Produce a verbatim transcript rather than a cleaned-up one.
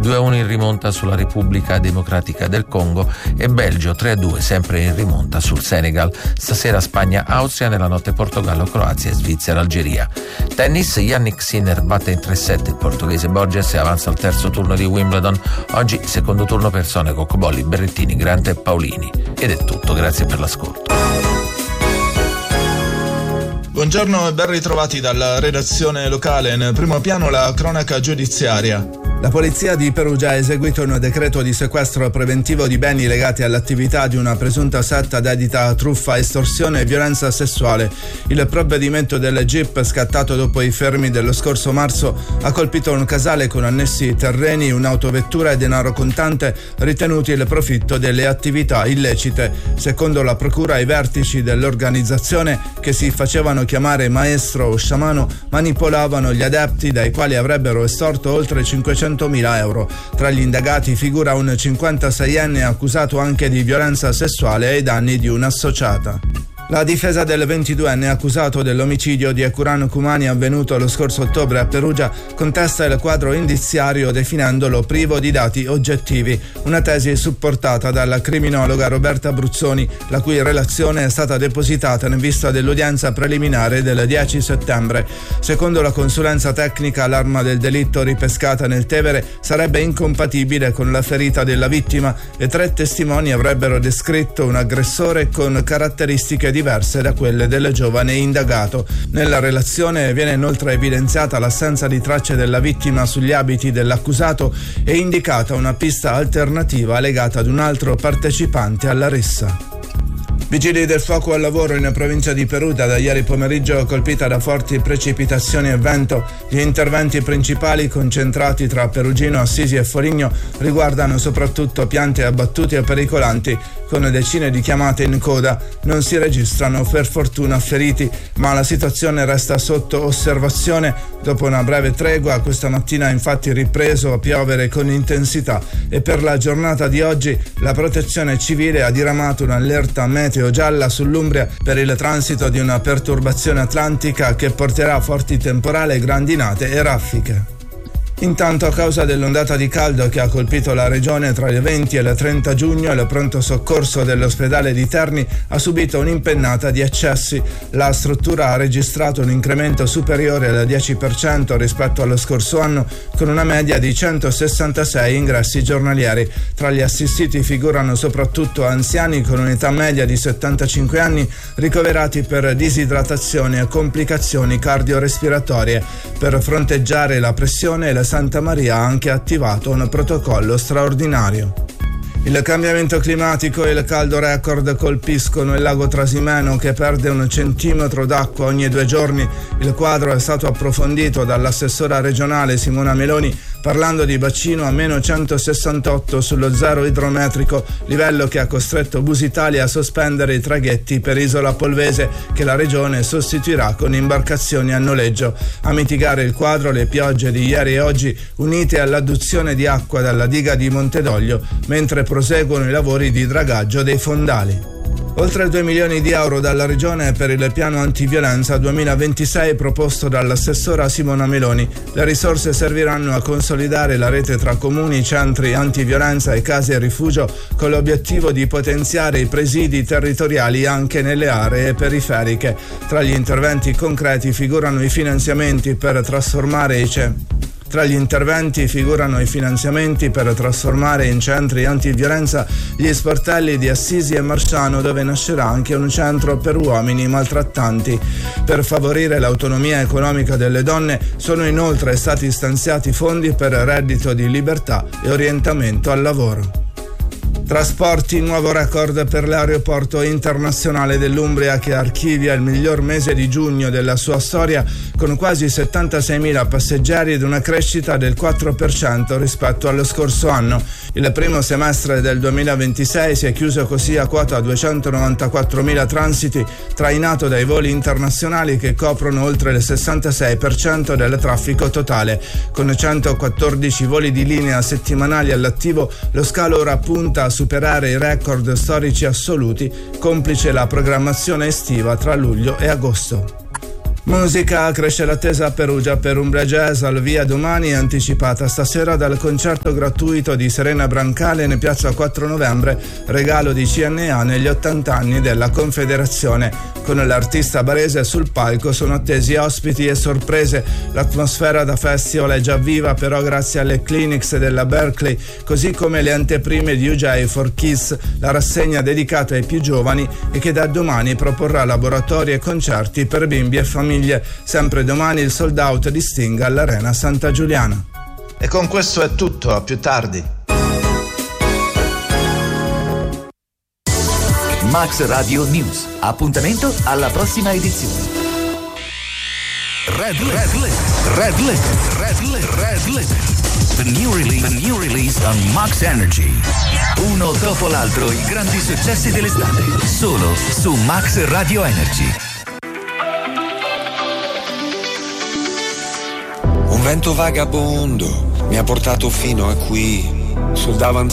due a uno in rimonta sulla Repubblica Democratica del Congo e Belgio tre a due sempre in rimonta sul Senegal. Stasera Spagna-Austria, nella notte Portogallo-Croazia e Svizzera-Algeria. Tennis, Yannick Sinner batte in tre set il portoghese Borges e avanza al terzo turno di Wimbledon. Oggi secondo turno persone Coccobolli, Berrettini, Grant e Paolini. Ed è tutto, grazie per l'ascolto. Buongiorno e ben ritrovati dalla redazione locale. In primo piano la cronaca giudiziaria. La polizia di Perugia ha eseguito un decreto di sequestro preventivo di beni legati all'attività di una presunta setta dedita a truffa, estorsione e violenza sessuale. Il provvedimento del G I P, scattato dopo i fermi dello scorso marzo, ha colpito un casale con annessi terreni, un'autovettura e denaro contante, ritenuti il profitto delle attività illecite. Secondo la procura, i vertici dell'organizzazione, che si facevano chiamare maestro o sciamano, manipolavano gli adepti, dai quali avrebbero estorto oltre cinquecentomila euro. Tra gli indagati figura un cinquantaseienne accusato anche di violenza sessuale ai danni di un'associata. La difesa del ventiduenne accusato dell'omicidio di Ekuran Kumani avvenuto lo scorso ottobre a Perugia contesta il quadro indiziario definendolo privo di dati oggettivi, una tesi supportata dalla criminologa Roberta Bruzzoni, la cui relazione è stata depositata in vista dell'udienza preliminare del dieci settembre. Secondo la consulenza tecnica, l'arma del delitto ripescata nel Tevere sarebbe incompatibile con la ferita della vittima e tre testimoni avrebbero descritto un aggressore con caratteristiche diverse da quelle del giovane indagato. Nella relazione viene inoltre evidenziata l'assenza di tracce della vittima sugli abiti dell'accusato e indicata una pista alternativa legata ad un altro partecipante alla rissa. Vigili del fuoco al lavoro in provincia di Perugia, da ieri pomeriggio colpita da forti precipitazioni e vento. Gli interventi principali, concentrati tra Perugino, Assisi e Foligno, riguardano soprattutto piante abbattute e pericolanti, con decine di chiamate in coda. Non si registrano per fortuna feriti, ma la situazione resta sotto osservazione. Dopo una breve tregua, questa mattina ha infatti ripreso a piovere con intensità e per la giornata di oggi la Protezione Civile ha diramato un'allerta meteo gialla sull'Umbria per il transito di una perturbazione atlantica che porterà forti temporali, grandinate e raffiche. Intanto, a causa dell'ondata di caldo che ha colpito la regione tra il venti e il trenta giugno, il pronto soccorso dell'ospedale di Terni ha subito un'impennata di accessi. La struttura ha registrato un incremento superiore al dieci per cento rispetto allo scorso anno, con una media di centosessantasei ingressi giornalieri. Tra gli assistiti figurano soprattutto anziani con un'età media di settantacinque anni, ricoverati per disidratazione e complicazioni cardiorespiratorie. Per fronteggiare la pressione, la Santa Maria ha anche attivato un protocollo straordinario. Il cambiamento climatico e il caldo record colpiscono il lago Trasimeno, che perde un centimetro d'acqua ogni due giorni. Il quadro è stato approfondito dall'assessora regionale Simona Meloni, parlando di bacino a meno centosessantotto sullo zero idrometrico, livello che ha costretto Busitalia a sospendere i traghetti per Isola Polvese, che la regione sostituirà con imbarcazioni a noleggio. A mitigare il quadro le piogge di ieri e oggi, unite all'adduzione di acqua dalla diga di Montedoglio, mentre proseguono i lavori di dragaggio dei fondali. Oltre due milioni di euro dalla Regione per il piano antiviolenza duemilaventisei proposto dall'assessora Simona Meloni. Le risorse serviranno a consolidare la rete tra comuni, centri antiviolenza e case rifugio, con l'obiettivo di potenziare i presidi territoriali anche nelle aree periferiche. Tra gli interventi concreti figurano i finanziamenti per trasformare i ce... Tra gli interventi figurano i finanziamenti per trasformare in centri antiviolenza gli sportelli di Assisi e Marciano, dove nascerà anche un centro per uomini maltrattanti. Per favorire l'autonomia economica delle donne sono inoltre stati stanziati fondi per reddito di libertà e orientamento al lavoro. Trasporti, nuovo record per l'aeroporto internazionale dell'Umbria, che archivia il miglior mese di giugno della sua storia, con quasi settantaseimila passeggeri ed una crescita del quattro per cento rispetto allo scorso anno. Il primo semestre del duemilaventisei si è chiuso così a quota duecentonovantaquattromila transiti, trainato dai voli internazionali che coprono oltre il sessantasei per cento del traffico totale. Con centoquattordici voli di linea settimanali all'attivo, lo scalo ora punta a superare i record storici assoluti, complice la programmazione estiva tra luglio e agosto. Musica, cresce l'attesa a Perugia per Umbria Jazz al Via Domani, anticipata stasera dal concerto gratuito di Serena Brancale in piazza quattro novembre, regalo di C N A negli ottanta anni della Confederazione. Con l'artista barese sul palco sono attesi ospiti e sorprese. L'atmosfera da festival è già viva, però grazie alle clinics della Berkeley, così come le anteprime di U J for Kids, la rassegna dedicata ai più giovani e che da domani proporrà laboratori e concerti per bimbi e famiglie. Sempre domani il sold out di Sting all'Arena Santa Giuliana. E con questo è tutto, a più tardi. Max Radio News. Appuntamento alla prossima edizione. Red Red Red Red Red Red Red The new release, the new release on Max Energy. Uno dopo l'altro i grandi successi dell'estate, solo su Max Radio Energy. Un vento vagabondo mi ha portato fino a qui, sul davanzale